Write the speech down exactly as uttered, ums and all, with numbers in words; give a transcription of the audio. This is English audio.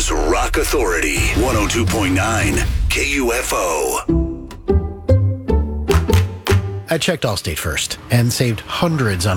Portland's Rock Authority, one oh two point nine K U F O. I checked Allstate first and saved hundreds on